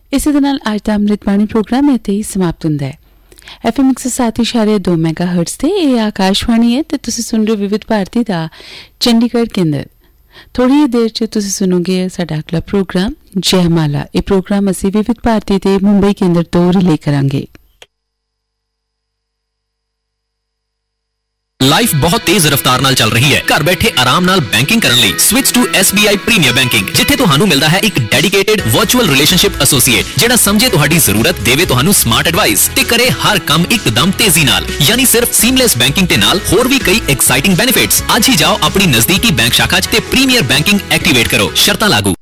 ਇਸੇ ਦੇ ਨਾਲ ਅੱਜ ਦਾ ਅੰਮ੍ਰਿਤ ਬਾਣੀ ਪ੍ਰੋਗਰਾਮ ਇੱਥੇ ਹੀ ਸਮਾਪਤ ਹੁੰਦਾ ਹੈ। FM 107.2 ਮੈਗਾਹਰਟਜ਼ ਤੇ ਇਹ ਆਕਾਸ਼ਵਾਣੀ ਹੈ ਤੇ ਤੁਸੀਂ ਸੁਣ ਰਹੇ ਹੋ ਵਿਵਿਧ ਭਾਰਤੀ ਦਾ ਚੰਡੀਗੜ੍ਹ ਕੇਂਦਰ। ਥੋੜੀ ਦੇਰ ਚ ਤੁਸੀਂ ਸੁਣੋਗੇ ਸਾਡਾ ਅਗਲਾ ਪ੍ਰੋਗਰਾਮ ਜੈਮਾਲਾ। ਇਹ ਪ੍ਰੋਗਰਾਮ ਅਸੀਂ ਵਿਵਿਧ ਭਾਰਤੀ ਤੇ ਮੁੰਬਈ ਕੇਂਦਰ ਤੋਂ ਰਿਲੇ ਕਰਾਂਗੇ। ਲਾਈਫ ਬਹੁਤ ਤੇਜ਼ ਰਫ਼ਤਾਰ ਨਾਲ ਚੱਲ ਰਹੀ ਹੈ। ਘਰ ਬੈਠੇ ਆਰਾਮ ਨਾਲ ਬੈਂਕਿੰਗ ਕਰਨ ਲਈ switch to SBI premier banking, ਜਿੱਥੇ ਤੁਹਾਨੂੰ ਮਿਲਦਾ ਹੈ ਇੱਕ ਡੈਡੀਕੇਟਿਡ ਵਰਚੁਅਲ ਰਿਲੇਸ਼ਨਸ਼ਿਪ ਐਸੋਸੀਏਟ ਜਿਹੜਾ ਸਮਝੇ ਤੁਹਾਡੀ ਜ਼ਰੂਰਤ, ਦੇਵੇ ਤੁਹਾਨੂੰ ਸਮਾਰਟ ਐਡਵਾਈਸ ਤੇ ਕਰੇ ਹਰ ਕੰਮ ਇੱਕਦਮ ਤੇਜ਼ੀ ਨਾਲ। ਯਾਨੀ ਸਿਰਫ ਸੀਮਲੈਸ ਬੈਂਕਿੰਗ ਦੇ ਨਾਲ ਹੋਰ ਵੀ ਕਈ ਐਕਸਾਈਟਿੰਗ ਬੈਨੀਫਿਟਸ। ਅੱਜ ਹੀ ਜਾਓ ਆਪਣੀ ਨਜ਼ਦੀਕੀ ਬੈਂਕ ਸ਼ਾਖਾ 'ਚ ਤੇ ਪ੍ਰੀਮੀਅਰ ਬੈਂਕਿੰਗ ਐਕਟੀਵੇਟ ਕਰੋ। ਸ਼ਰਤਾਂ ਲਾਗੂ।